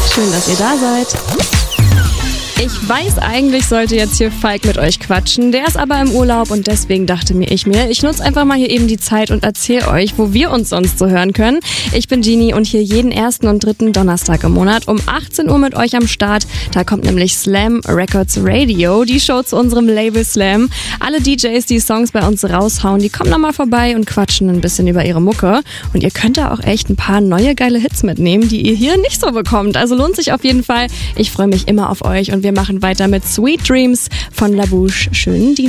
Schön, dass ihr da seid. Ich weiß, eigentlich sollte jetzt hier Falk mit euch quatschen. Der ist aber im Urlaub und deswegen dachte ich nutze einfach mal hier eben die Zeit und erzähle euch, wo wir uns sonst so hören können. Ich bin Genie und hier jeden 1. und 3. Donnerstag im Monat um 18 Uhr mit euch am Start. Da kommt nämlich Slam Records Radio, die Show zu unserem Label Slam. Alle DJs, die Songs bei uns raushauen, die kommen nochmal vorbei und quatschen ein bisschen über ihre Mucke. Und ihr könnt da auch echt ein paar neue geile Hits mitnehmen, die ihr hier nicht so bekommt. Also lohnt sich auf jeden Fall. Ich freue mich immer auf euch und wir machen weiter mit Sweet Dreams von La Bouche. Schönen Dienstag.